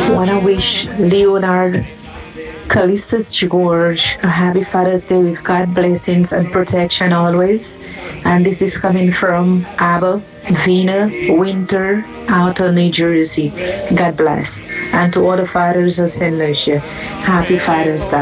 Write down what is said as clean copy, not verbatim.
Wanna wish Leonard Callistus George a happy Father's Day with God blessings and protection always. And this is coming from Abba, Vina, Winter, Outer New Jersey. God bless. And to all the fathers of St. Lucia, happy Father's Day.